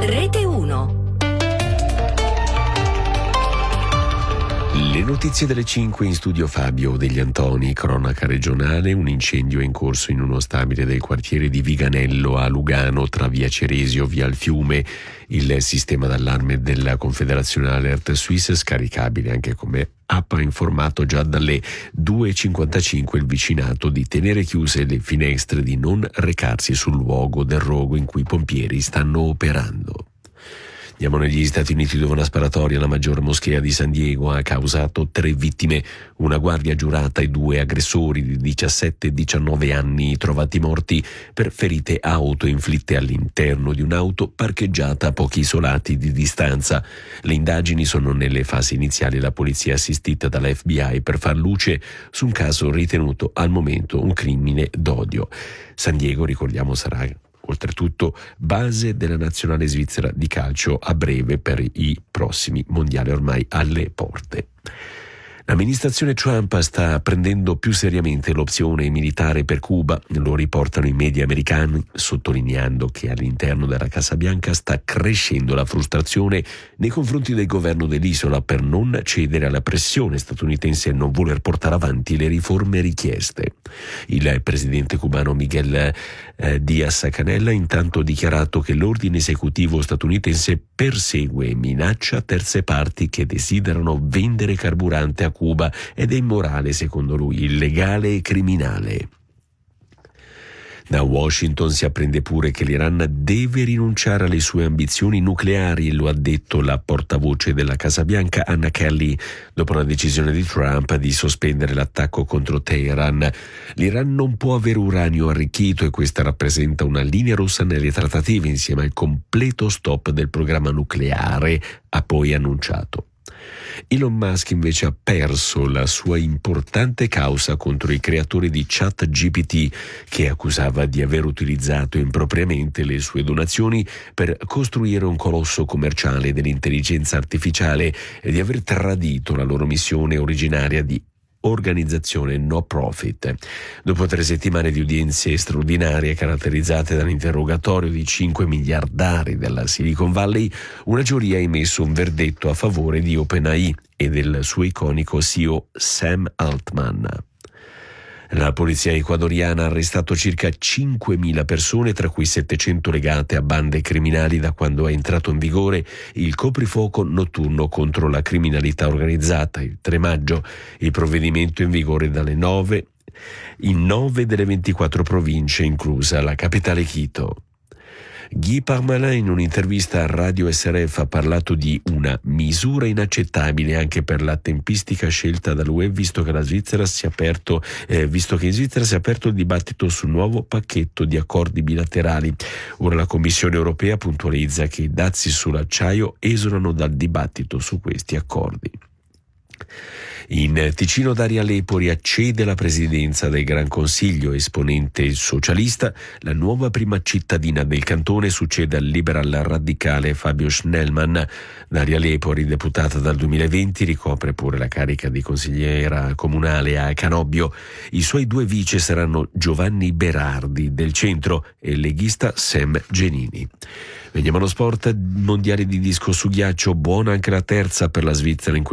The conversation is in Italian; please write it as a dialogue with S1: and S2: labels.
S1: Rete 1.
S2: Le notizie delle 5 in studio Fabio Degli Antoni, cronaca regionale. Un incendio è in corso in uno stabile del quartiere di Viganello a Lugano tra via Ceresio via il Fiume. Il sistema d'allarme della Confederazione Alert Suisse, scaricabile anche come app, ha informato già dalle 2.55 il vicinato di tenere chiuse le finestre, di non recarsi sul luogo del rogo in cui i pompieri stanno operando. Andiamo negli Stati Uniti, dove una sparatoria alla maggiore moschea di San Diego ha causato 3 vittime, una guardia giurata e 2 aggressori di 17 e 19 anni trovati morti per ferite auto inflitte all'interno di un'auto parcheggiata a pochi isolati di distanza. Le indagini sono nelle fasi iniziali. La polizia è assistita dalla FBI per far luce su un caso ritenuto al momento un crimine d'odio. San Diego, ricordiamo, sarà oltretutto base della nazionale svizzera di calcio a breve per i prossimi mondiali ormai alle porte. L'amministrazione Trump sta prendendo più seriamente l'opzione militare per Cuba, lo riportano i media americani, sottolineando che all'interno della Casa Bianca sta crescendo la frustrazione nei confronti del governo dell'isola per non cedere alla pressione statunitense e non voler portare avanti le riforme richieste. Il presidente cubano Miguel Díaz-Canel ha intanto dichiarato che l'ordine esecutivo statunitense persegue e minaccia terze parti che desiderano vendere carburante a Cuba ed è immorale, secondo lui, illegale e criminale. Da Washington si apprende pure che l'Iran deve rinunciare alle sue ambizioni nucleari, lo ha detto la portavoce della Casa Bianca Anna Kelly, dopo la decisione di Trump di sospendere l'attacco contro Teheran. L'Iran non può avere uranio arricchito e questa rappresenta una linea rossa nelle trattative, insieme al completo stop del programma nucleare, ha poi annunciato. Elon Musk invece ha perso la sua importante causa contro i creatori di ChatGPT, che accusava di aver utilizzato impropriamente le sue donazioni per costruire un colosso commerciale dell'intelligenza artificiale e di aver tradito la loro missione originaria di organizzazione no profit. Dopo 3 settimane di udienze straordinarie caratterizzate dall'interrogatorio di 5 miliardari della Silicon Valley, una giuria ha emesso un verdetto a favore di OpenAI e del suo iconico CEO Sam Altman. La polizia ecuadoriana ha arrestato circa 5.000 persone, tra cui 700 legate a bande criminali, da quando è entrato in vigore il coprifuoco notturno contro la criminalità organizzata il 3 maggio. Il provvedimento è in vigore dalle 9 in 9 delle 24 province, inclusa la capitale Quito. Guy Parmelin, in un'intervista a Radio SRF, ha parlato di una misura inaccettabile anche per la tempistica scelta dall'UE, visto che in Svizzera si è aperto il dibattito sul nuovo pacchetto di accordi bilaterali. Ora la Commissione europea puntualizza che i dazi sull'acciaio esulano dal dibattito su questi accordi. In Ticino Daria Lepori accede alla presidenza del Gran Consiglio, esponente socialista. La nuova prima cittadina del cantone succede al liberal radicale Fabio Schnellmann. Daria Lepori, deputata dal 2020, ricopre pure la carica di consigliera comunale a Canobbio. I suoi 2 vice saranno Giovanni Berardi del centro e il leghista Sam Genini. Veniamo allo sport. Mondiale di disco su ghiaccio, buona anche la terza per la Svizzera in